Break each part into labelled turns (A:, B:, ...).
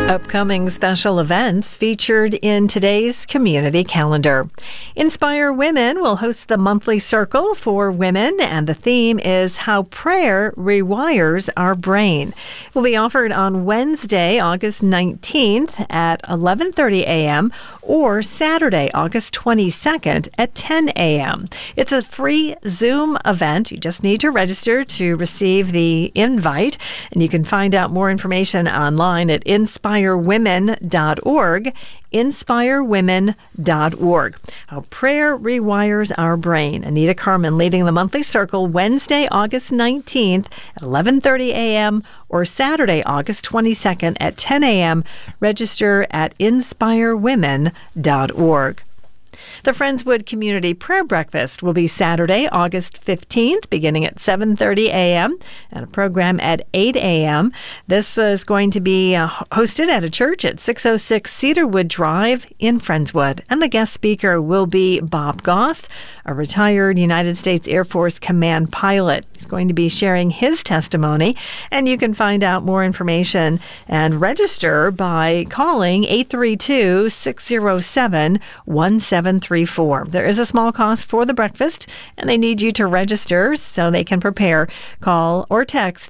A: Upcoming special events featured in today's community calendar. Inspire Women will host the monthly circle for women, and the theme is How Prayer Rewires Our Brain. It will be offered on Wednesday, August 19th at 11:30 a.m. or Saturday, August 22nd at 10 a.m. It's a free Zoom event. You just need to register to receive the invite, and you can find out more information online at inspirewomen.org, inspirewomen.org. How Prayer Rewires Our Brain. Anita Carmen leading the monthly circle Wednesday, August 19th at 11:30 a.m. or Saturday, August 22nd at 10 a.m. Register at inspirewomen.org. The Friendswood Community Prayer Breakfast will be Saturday, August 15th, beginning at 7:30 a.m. and a program at 8 a.m. This is going to be hosted at a church at 606 Cedarwood Drive in Friendswood. And the guest speaker will be Bob Goss, a retired United States Air Force Command pilot. He's going to be sharing his testimony, and you can find out more information and register by calling 832-607-1734. There is a small cost for the breakfast, and they need you to register so they can prepare. Call or text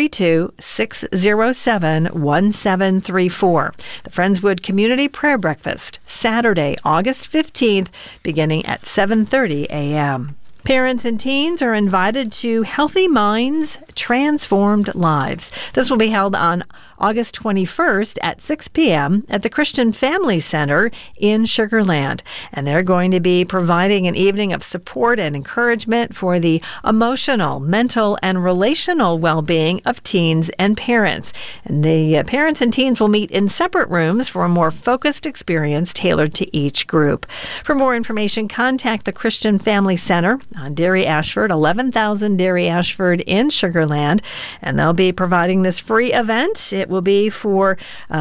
A: 832-607-1734. The Friendswood Community Prayer Breakfast, Saturday, August 15th, beginning at 7:30 a.m. Parents and teens are invited to Healthy Minds, Transformed Lives. This will be held on August 21st at 6 p.m. at the Christian Family Center in Sugar Land. And they're going to be providing an evening of support and encouragement for the emotional, mental, and relational well-being of teens and parents. And the parents and teens will meet in separate rooms for a more focused experience tailored to each group. For more information, contact the Christian Family Center on Dairy Ashford, 11,000 Dairy Ashford in Sugar Land. And they'll be providing this free event. It will be for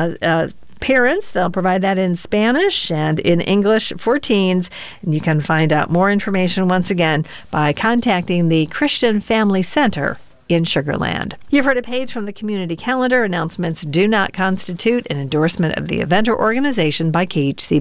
A: parents. They'll provide that in Spanish and in English for teens. And you can find out more information once again by contacting the Christian Family Center in Sugar Land. You've heard a page from the community calendar. Announcements do not constitute an endorsement of the event or organization by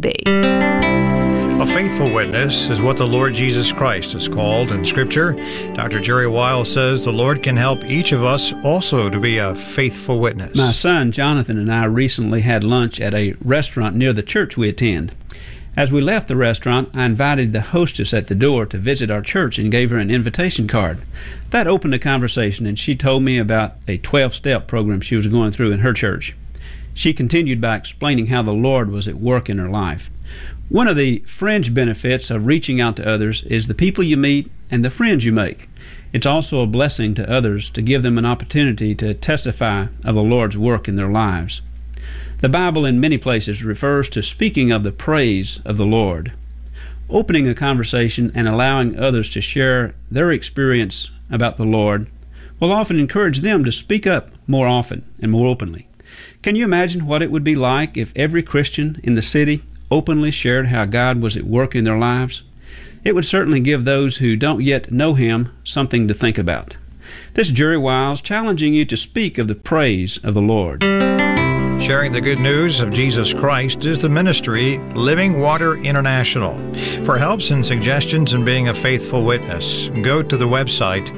A: KHCB.
B: A faithful witness is what the Lord Jesus Christ is called in Scripture. Dr. Jerry Wiles says the Lord can help each of us also to be a faithful witness.
C: My son Jonathan and I recently had lunch at a restaurant near the church we attend. As we left the restaurant, I invited the hostess at the door to visit our church and gave her an invitation card. That opened a conversation, and she told me about a 12-step program she was going through in her church. She continued by explaining how the Lord was at work in her life. One of the fringe benefits of reaching out to others is the people you meet and the friends you make. It's also a blessing to others to give them an opportunity to testify of the Lord's work in their lives. The Bible in many places refers to speaking of the praise of the Lord. Opening a conversation and allowing others to share their experience about the Lord will often encourage them to speak up more often and more openly. Can you imagine what it would be like if every Christian in the city openly shared how God was at work in their lives? It would certainly give those who don't yet know Him something to think about. This is Jerry Wiles challenging you to speak of the praise of the Lord.
B: Sharing the good news of Jesus Christ is the ministry Living Water International. For helps and suggestions in being a faithful witness, go to the website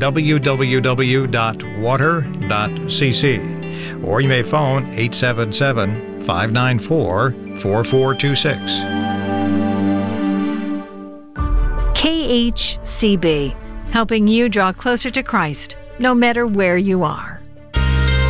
B: www.water.cc, or you may phone 877-594-4426.
A: KHCB, helping you draw closer to Christ, no matter where you are.